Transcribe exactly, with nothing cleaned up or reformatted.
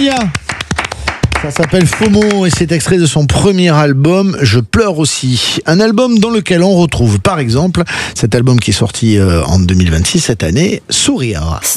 Enya. Ça s'appelle FOMO et c'est extrait de son premier album Je pleure aussi. Un album dans lequel on retrouve par exemple cet album qui est sorti en deux mille vingt-six cette année, Sourire.